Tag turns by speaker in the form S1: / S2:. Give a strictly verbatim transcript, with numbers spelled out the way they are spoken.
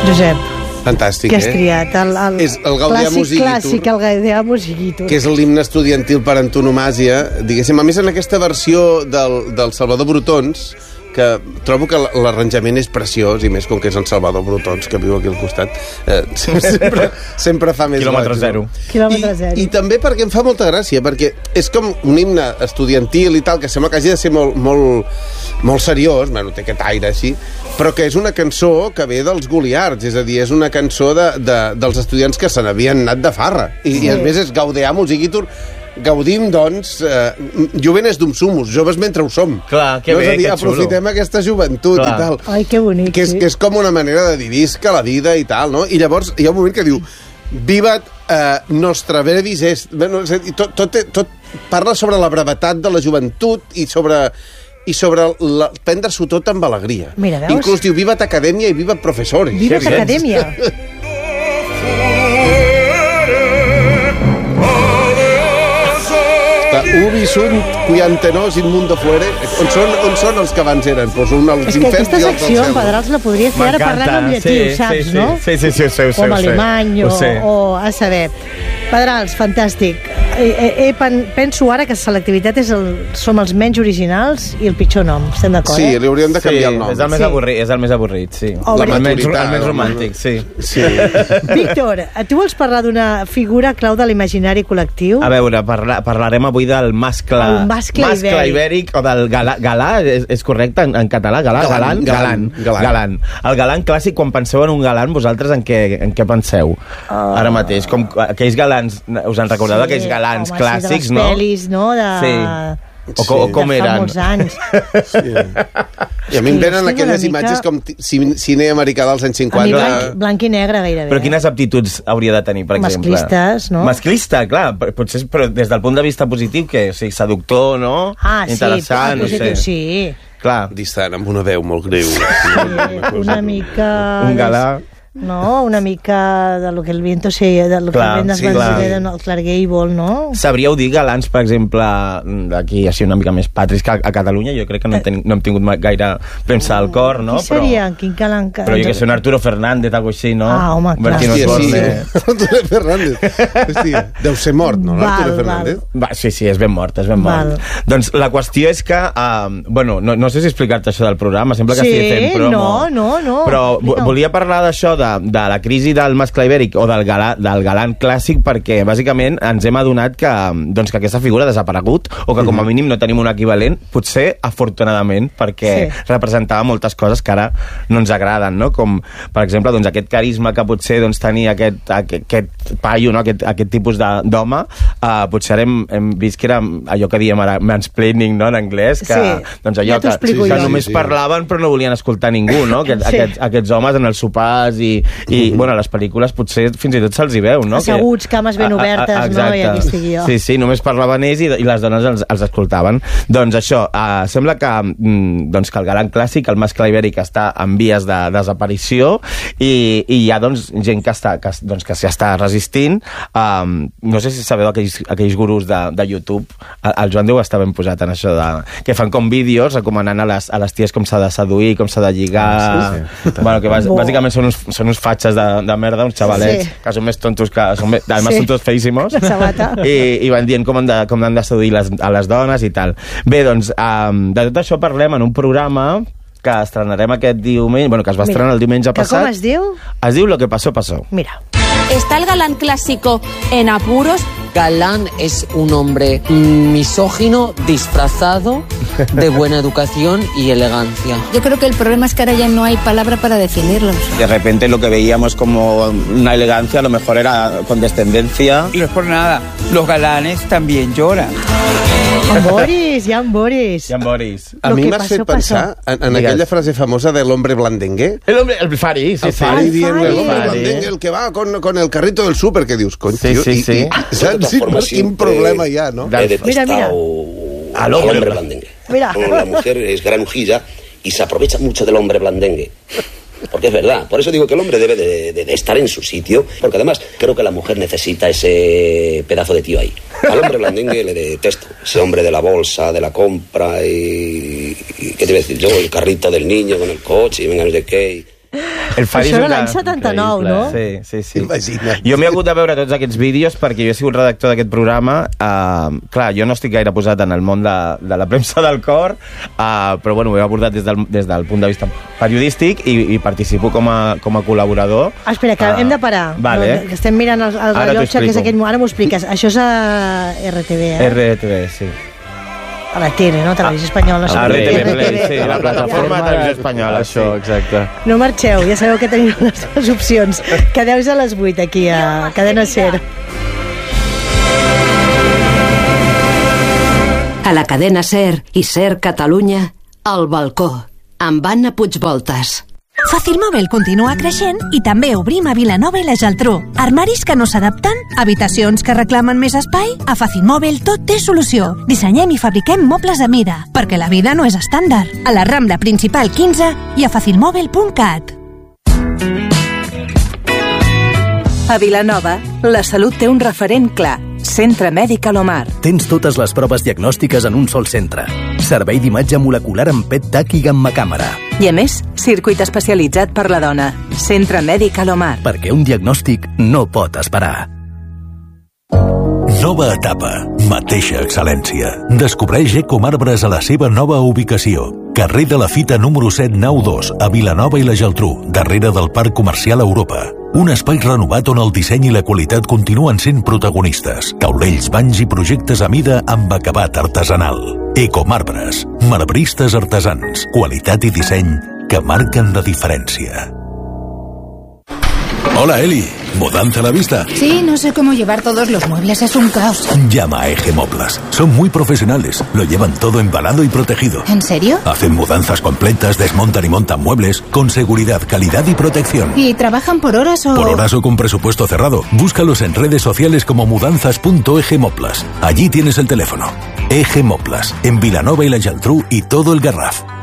S1: Josep,
S2: Fantàstic,
S1: que has
S2: eh?
S1: triat? El, el,
S2: És el Gaudià
S1: clàssic,
S2: Music
S1: clàssic, el Gaudià Music.
S2: que és l'himne estudiantil per antonomàsia, diguéssim. A més, en aquesta versió del, del Salvador Brotons, que trobo que l'arranjament és preciós, i més com que és en Salvador Brotons, que viu aquí al costat, eh, sempre, sempre fa més
S3: Quilòmetre
S2: goig,
S3: zero.
S2: No?
S1: Quilòmetre zero.
S2: I, I també perquè em fa molta gràcia, perquè és com un himne estudiantil i tal, que sembla que hagi de ser molt, molt, molt seriós, bueno, té aquest aire així, però que és una cançó que ve dels goliards, és a dir, és una cançó de, de, dels estudiants que se n'havien anat de farra. I, sí. I a més és Gaudeà Musiquitur. Gaudim, doncs, eh, jovenes dum sumus, joves mentre ho som.
S3: Clar, que
S2: no,
S3: bé,
S2: és a dir,
S3: que xulo.
S2: aprofitem aquesta joventut. Clar. I tal.
S1: Ai, que bonic,
S2: que és,
S1: sí.
S2: que és com una manera de dir visca la vida i tal, no? I llavors hi ha un moment que diu vivat eh, nostra brevis est... Bueno, és a dir, tot, tot, tot parla sobre la brevetat de la joventut i sobre i sobre la, prendre-s'ho tot amb alegria.
S1: Mira, veus?
S2: Inclús diu vivat acadèmia i vivat professores.
S1: Vivat acadèmia.
S2: Ubi sunt cuiantenos in mundo fuere. On són, on són els que abans eren? Pues un als
S1: És que
S2: infern
S1: aquesta
S2: i els
S1: secció,
S2: al
S1: en
S2: cel.
S1: Pedrals, la podria fer ara parlant amb llatí,
S3: sí,
S1: ho saps,
S3: sí, sí.
S1: no?
S3: Sí, sí, sí, ho sé, ho sé.
S1: O amb
S3: ho sé.
S1: alemany, o,
S3: Ho sé.
S1: o a saber. Pedrals, fantàstic. Eh, eh, eh, pen, penso ara que selectivitat és el, som els menys originals i el pitjor nom, estem d'acord,
S2: Sí,
S1: eh?
S2: li hauríem de canviar el nom.
S3: És el més
S1: Sí.
S3: avorrit, és el més avorrit, sí.
S1: Oh,
S3: el, menys,
S2: maturitat,
S3: el menys
S2: no?
S3: romàntic, sí.
S2: Sí.
S1: Víctor, tu vols parlar d'una figura clau de l'imaginari col·lectiu?
S3: A veure, parla, parlarem avui del mascle...
S1: El mascle ibèric.
S3: ibèric, o del galà, galà és, és correcte en, en català? Galà,
S2: Galant,
S3: galant,
S2: galant, galant.
S3: galant. El galant clàssic, quan penseu en un galant, vosaltres en què, en què penseu?
S1: Uh,
S3: Ara mateix, com aquells galants, us en recordeu d'aquells galants
S1: home,
S3: clàssics,
S1: sí, de les
S3: no?
S1: pel·lis, no? De...
S3: Sí. O,
S2: Sí.
S3: com, o com
S1: de fa
S3: eren?
S1: molts anys.
S2: Sí. I a mi em venen
S1: estic
S2: aquelles
S1: una mica-
S2: imatges com ti- cine, cine americà dels anys
S1: A mi
S2: cinquanta.
S1: blanc, blanc i negre gairebé.
S3: Però quines aptituds hauria de tenir, per exemple?
S1: Masclistes, no?
S3: Masclista, clar, potser, però des del punt de vista positiu, que o sigui, seductor, no?
S1: Ah, sí,
S3: interessant, no
S1: positiu,
S3: sé.
S1: sí.
S3: Clar,
S2: Distant, amb una veu molt greu.
S1: Sí, una mica...
S3: un galà...
S1: No, una mica de lo que el viento se... de lo
S3: Clar,
S1: que el vent
S3: sí,
S1: es va
S3: clar.
S1: dir el Clark Gable, no?
S3: Sabríeu dir galants, per exemple, d'aquí, així una mica més patris, que a, a Catalunya jo crec que no hem, ten, no hem tingut ma- gaire premsa al cor, no?
S1: Qui seria? Quin galant que...
S3: Però, però jo que sé, un Arturo Fernández, algo així, no?
S1: Ah, home, clar.
S3: Bertino
S2: Hòstia, sí.
S3: Osborne.
S2: Arturo Fernández. Hòstia, deu ser mort, no,
S1: Val,
S2: l'Arturo
S1: val.
S2: Fernández?
S3: Va, sí, sí, és ben mort, és ben
S1: Val.
S3: mort. Doncs la qüestió és que, uh, bueno, no, no sé si explicar-te això del programa, sembla que
S1: Sí,
S3: estigui fent promo.
S1: no, no, no.
S3: Però vo-
S1: Explica-ho.
S3: volia parlar d'això, de, de la crisi del mascle ibèric o del, galà, del galant clàssic, perquè bàsicament ens hem adonat que, doncs, que aquesta figura ha desaparegut, o que com a mínim no tenim un equivalent, potser afortunadament, perquè
S1: Sí.
S3: representava moltes coses que ara no ens agraden, no? Com, per exemple, doncs, aquest carisma que potser doncs, tenia aquest, aquest, aquest paio, no? aquest, aquest tipus de- d'home, uh, potser ara hem, hem vist que era allò que diem ara mansplaining, no? En anglès, que,
S1: Sí,
S3: doncs, allò
S1: ja t'ho
S3: que,
S1: explico
S3: que
S1: jo.
S3: només
S2: Sí, sí.
S3: parlaven però no volien escoltar ningú, no? Aquest,
S1: Sí.
S3: aquests, aquests homes en els sopars i, i bueno, a les pel·lícules potser fins i tot se'ls hi veu, no?
S1: Asseguts, cames ben
S3: A- a- a-
S1: obertes, no?
S3: exacte.
S1: I aquí estic jo.
S3: Sí, sí, només parlaven ells i, i les dones els, els escoltaven. Doncs això, uh, sembla que, mm, doncs que el galant clàssic, el mascle ibèric, està en vies de desaparició i, i hi ha doncs, gent que està, que, doncs, que s'hi està resistint. Um, no sé si sabeu aquells, aquells gurus de, de YouTube, el, el Joan Déu està ben posat en això, de, que fan com vídeos recomanant a les, a les ties com s'ha de seduir, com s'ha de lligar...
S2: Ah, sí, sí.
S3: Bueno, que bàs,
S1: Bo.
S3: bàsicament són uns, són uns fatxes de, de merda, uns xavalets,
S1: Sí.
S3: que són més tontos que... Són més, además
S1: Sí.
S3: són tots feíssimos.
S1: La sabata.
S3: I, i van dient com han de, com han de seduir les, a les dones i tal. Bé, doncs, um, de tot això parlem en un programa que estrenarem aquest diumenge, bueno, que es va estrenar el diumenge
S1: Que
S3: passat.
S1: com es diu?
S3: Es diu Lo que pasó, pasó.
S1: Mira.
S4: ¿Está el galán clásico en apuros?
S5: Galán es un hombre misógino disfrazado de buena educación y elegancia.
S6: Yo creo que el problema es que ahora ya no hay palabra para definirlos.
S7: De repente lo que veíamos como una elegancia a lo mejor era condescendencia.
S8: Y no es por nada, los galanes también lloran.
S1: En Boris, ja en Boris.
S3: Jan Boris.
S2: A
S1: Lo
S2: mi
S1: que
S2: m'has
S1: pasó,
S2: fet pensar en, en
S3: Digues.
S2: aquella frase famosa de l'hombre blandengue.
S3: El hombre, el Fari, sí,
S2: El
S3: sí.
S2: Fari
S1: El
S2: dient
S1: Fari.
S2: el hombre
S3: Fari.
S2: blandengue, el que va con, con el carrito del súper, que dius, cony,
S3: Sí,
S2: tio,
S3: sí,
S2: i,
S3: sí.
S2: i, saps? Sí,
S9: forma,
S2: quin
S9: siempre
S2: problema hi ha, no?
S3: Del-
S9: He detestado
S1: Mira,
S9: al
S3: hombre
S9: hombre,
S3: blan-
S9: blandengue.
S1: Mira.
S9: La mujer es granujilla y se aprovecha mucho del hombre blandengue. Porque es verdad. Por eso digo que el hombre debe de, de- de estar en su sitio, porque además creo que la mujer necesita ese pedazo de tío ahí. Al hombre blandengue le detesto. Ese hombre de la bolsa, de la compra y... y ¿qué te iba a decir yo? El carrito del niño con el coche y venga no sé qué... y-
S3: El Fari
S1: Això
S3: és
S1: era
S3: un
S1: l'any
S3: gran-
S1: setanta-nou,
S3: increïble.
S1: no?
S3: Sí, sí, sí.
S2: Imagina't.
S3: Jo m'he hagut de veure tots aquests vídeos perquè jo he sigut redactor d'aquest programa. Uh, clar, jo no estic gaire posat en el món de, de la premsa del cor, uh, però bueno, ho he abordat des del, des del punt de vista periodístic i, i participo com a, com a col·laborador.
S1: Ah, espera, que
S3: Ah,
S1: hem de parar.
S3: Vale.
S1: No, que estem mirant el, el
S3: Ara t'ho
S1: rellotge, que és
S3: explico.
S1: aquell... Ara m'ho expliques. Això és a R T V, eh?
S3: R T V, sí.
S1: A la tele, no? Televisió Espanyola.
S3: A
S1: suposo.
S3: R T V
S1: R T V.
S3: Play, sí, la plataforma de televisió espanyola.
S10: Això, exacte.
S1: No marxeu, ja sabeu que teniu les dues opcions. Quedeu-vos a les vuit aquí a Cadena Ser.
S11: A la Cadena Ser i Ser Catalunya, al balcó, amb Anna Puigvoltas.
S12: Facilmòbil continua creixent i també obrim a Vilanova i la Geltrú. Armaris que no s'adapten, habitacions que reclamen més espai. A Facilmòbil tot té solució. Dissenyem i fabriquem mobles a mida, perquè la vida no és estàndard. A la Rambla Principal quinze i a facilmòbil punt cat.
S13: A Vilanova, la salut té un referent clar. Centre Mèdic Alomar.
S14: Tens totes les proves diagnòstiques en un sol centre. Servei d'imatge molecular amb P E T-TAC i gammacàmera.
S13: I a més, circuit especialitzat per la dona. Centre Mèdic Alomar.
S14: Perquè un diagnòstic no pot esperar.
S15: Nova etapa, mateixa excel·lència. Descobreix Ecomarbres a la seva nova ubicació. Carrer de la Fita número set nou dos, a Vilanova i la Geltrú, darrere del Parc Comercial Europa. Un espai renovat on el disseny i la qualitat continuen sent protagonistes. Taulells, banys i projectes a mida amb acabat artesanal. Ecomarbres, marbristes artesans, qualitat i disseny que marquen la diferència. Hola, Eli. ¿Mudanza a la vista?
S6: Sí, no sé cómo llevar todos los muebles, es un caos.
S15: Llama a Egemoplas. Son muy profesionales. Lo llevan todo embalado y protegido.
S6: ¿En serio?
S15: Hacen mudanzas completas, desmontan y montan muebles con seguridad, calidad y protección.
S6: ¿Y trabajan por horas o...?
S15: Por horas o con presupuesto cerrado. Búscalos en redes sociales como mudanzas punto egemoplas. Allí tienes el teléfono. Egemoplas, en Vilanova y la Geltrú y todo el Garraf.